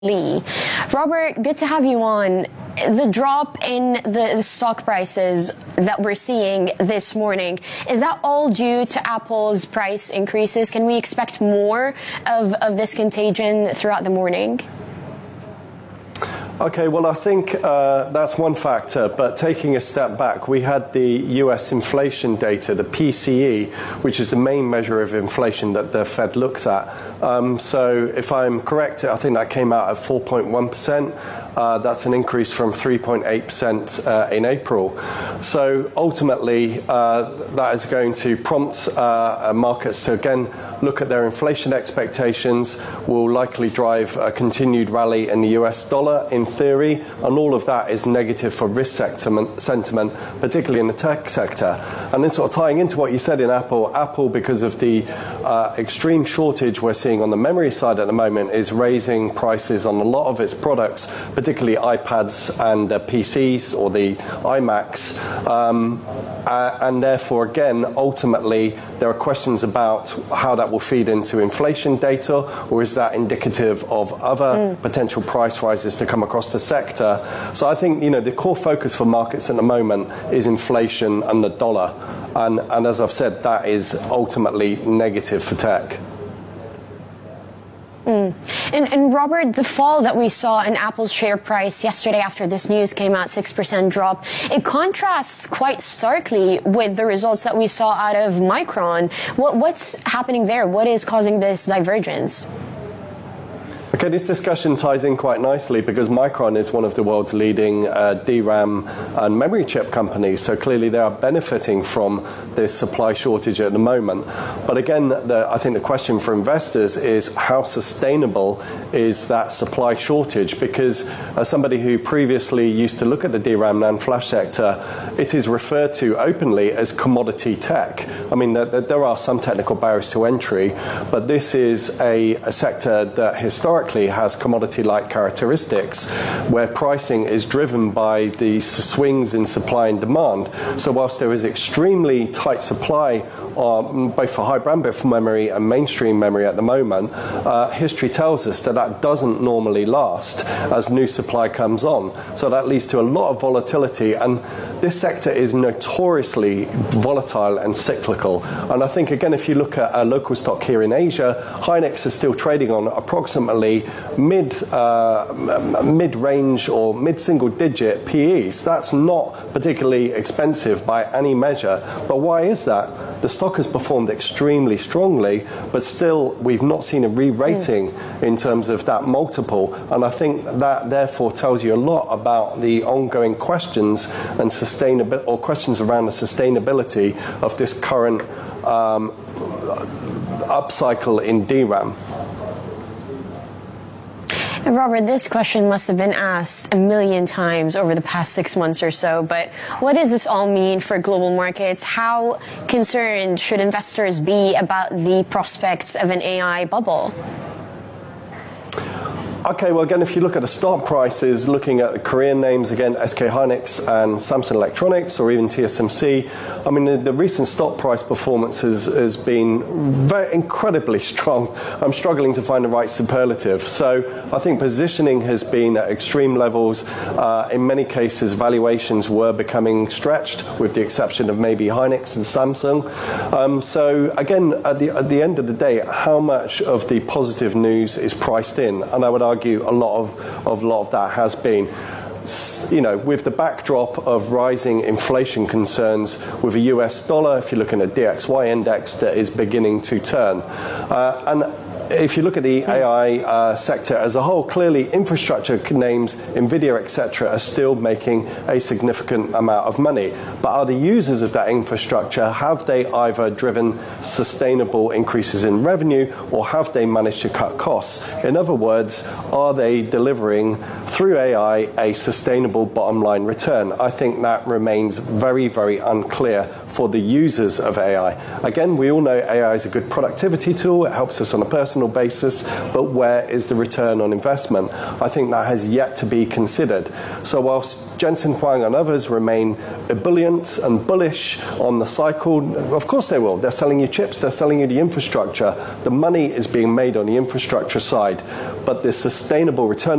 Lee. Robert, good to have you on. The drop in the stock prices that we're seeing this morning, is that all due to Apple's price increases? Can we expect more of this contagion throughout the morning? Okay, well, I think that's one factor, but taking a step back, we had the US inflation data, the PCE, which is the main measure of inflation that the Fed looks at. So if I'm correct, I think that came out at 4.1%. That's an increase from 3.8% in April. So ultimately, that is going to prompt markets to again look at their inflation expectations, will likely drive a continued rally in the US dollar in theory, and all of that is negative for risk sentiment, particularly in the tech sector. And then sort of tying into what you said in Apple, because of the extreme shortage we're seeing on the memory side at the moment, is raising prices on a lot of its products, particularly iPads and PCs or the iMacs. And therefore, again, ultimately, there are questions about how that will feed into inflation data, or is that indicative of other potential price rises to come across the sector? So I think, the core focus for markets at the moment is inflation and the dollar. And as I've said, that is ultimately negative for tech. And Robert, the fall that we saw in Apple's share price yesterday after this news came out, 6% drop, it contrasts quite starkly with the results that we saw out of Micron. What's happening there? What is causing this divergence? Okay, this discussion ties in quite nicely because Micron is one of the world's leading DRAM and memory chip companies, so clearly they are benefiting from this supply shortage at the moment. But again, I think the question for investors is how sustainable is that supply shortage? Because as somebody who previously used to look at the DRAM NAND flash sector, it is referred to openly as commodity tech. I mean, there are some technical barriers to entry, but this is a sector that historically has commodity-like characteristics where pricing is driven by the swings in supply and demand. So whilst there is extremely tight supply both for high bandwidth memory and mainstream memory at the moment, history tells us that that doesn't normally last as new supply comes on. So that leads to a lot of volatility, and this sector is notoriously volatile and cyclical. And I think, again, if you look at a local stock here in Asia, Hynix is still trading on approximately mid-range or mid-single-digit PEs. That's not particularly expensive by any measure. But why is that? The stock has performed extremely strongly, but still we've not seen a re-rating in terms of that multiple. And I think that therefore tells you a lot about the ongoing questions and questions around the sustainability of this current upcycle in DRAM. Robert, this question must have been asked a million times over the past 6 months or so, but what does this all mean for global markets? How concerned should investors be about the prospects of an AI bubble? Okay, well, again, if you look at the stock prices, looking at the Korean names, again, SK Hynix and Samsung Electronics, or even TSMC, I mean, the recent stock price performance has been incredibly strong. I'm struggling to find the right superlative. So I think positioning has been at extreme levels. In many cases, valuations were becoming stretched, with the exception of maybe Hynix and Samsung. So again, at the end of the day, how much of the positive news is priced in? And I would argue a lot of that has been. With the backdrop of rising inflation concerns, with a US dollar, if you're looking at DXY index that is beginning to turn. And if you look at the AI sector as a whole, clearly infrastructure names, NVIDIA, etc., are still making a significant amount of money. But are the users of that infrastructure, have they either driven sustainable increases in revenue, or have they managed to cut costs? In other words, are they delivering through AI, a sustainable bottom line return. I think that remains very, very unclear for the users of AI. Again, we all know AI is a good productivity tool. It helps us on a personal basis, but where is the return on investment? I think that has yet to be considered. So whilst Jensen Huang and others remain ebullient and bullish on the cycle, of course they will. They're selling you chips, they're selling you the infrastructure. The money is being made on the infrastructure side, but the sustainable return